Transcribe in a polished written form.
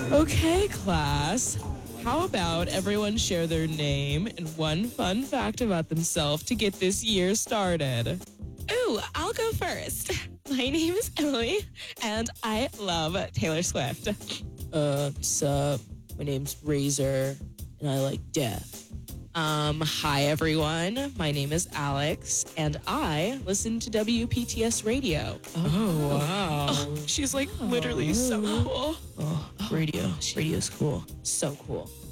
Okay, class. How about everyone share their name and one fun fact about themselves to get this year started? Ooh, I'll go first. My name is Emily, and I love Taylor Swift. Sup? My name's Razor, and I like death. Hi everyone. My name is Alex, and I listen to WPTS Radio. Oh, wow. She's like literally so cool. Radio. Radio's cool. So cool.